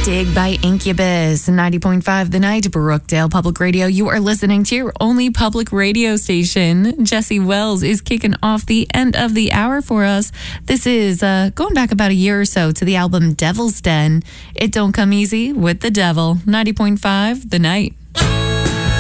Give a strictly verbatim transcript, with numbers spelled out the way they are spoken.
Dig by Incubus, ninety point five The Night, Brookdale Public Radio. You are listening to your only public radio station. Jesse Wells is kicking off the end of the hour for us. This is uh, going back about a year or so to the album Devil's Den. It Don't Come Easy with the Devil. ninety point five The Night.